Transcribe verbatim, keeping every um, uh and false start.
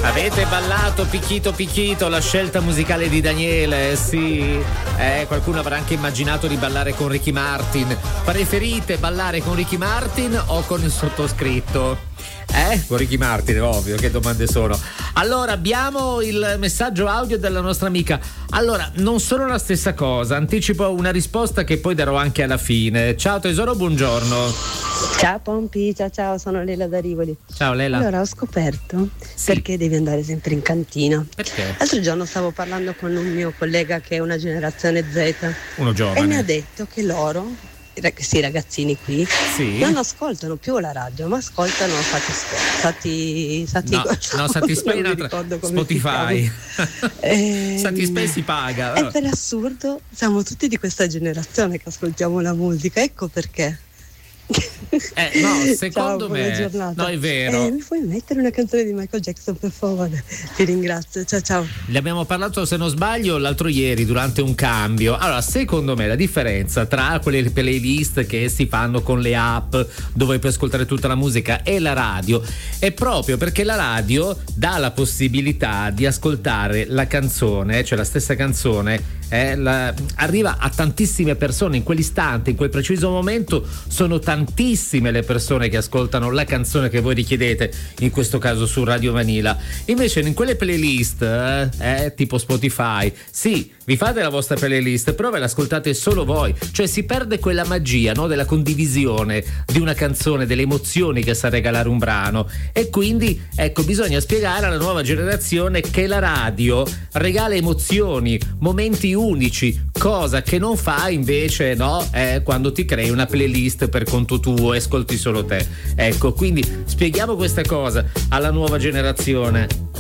Avete ballato Picchito Picchito, la scelta musicale di Daniele, sì. Eh, qualcuno avrà anche immaginato di ballare con Ricky Martin. Preferite ballare con Ricky Martin o con il sottoscritto? Eh, con Ricky Martin, ovvio, che domande sono. Allora, abbiamo il messaggio audio della nostra amica. Allora, non sono la stessa cosa, anticipo una risposta che poi darò anche alla fine. Ciao tesoro, buongiorno. Ciao Pompi, ciao ciao, sono Lela da Rivoli. Ciao Lela. Allora, ho scoperto sì. perché devi andare sempre in cantina. Perché? L'altro giorno stavo parlando con un mio collega che è una generazione Z. Uno giovane. E mi ha detto che loro, questi ragazzini qui, sì. non ascoltano più la radio, ma ascoltano Sati Sati no, no, Satispay in altra, Spotify. eh, Satispay si paga. E per assurdo siamo tutti di questa generazione che ascoltiamo la musica, ecco perché. Eh, no, secondo Ciao, me giornata. No, è vero. Eh, mi puoi mettere una canzone di Michael Jackson per favore? Ti ringrazio, ciao ciao. Ne abbiamo parlato, se non sbaglio, l'altro ieri durante un cambio. Allora, secondo me la differenza tra quelle playlist che si fanno con le app dove puoi ascoltare tutta la musica e la radio è proprio perché la radio dà la possibilità di ascoltare la canzone, cioè la stessa canzone, eh, la, arriva a tantissime persone in quell'istante, in quel preciso momento sono tantissime le persone che ascoltano la canzone che voi richiedete, in questo caso su Radio Vanilla. Invece in quelle playlist eh, eh, tipo Spotify, sì, vi fate la vostra playlist, però ve l'ascoltate solo voi, cioè si perde quella magia, no, della condivisione di una canzone, delle emozioni che sa regalare un brano. E quindi ecco, bisogna spiegare alla nuova generazione che la radio regala emozioni, momenti unici, cosa che non fa invece, no, eh, quando ti crei una playlist per conto tuo e ascolti solo te. Ecco, quindi spieghiamo questa cosa alla nuova generazione.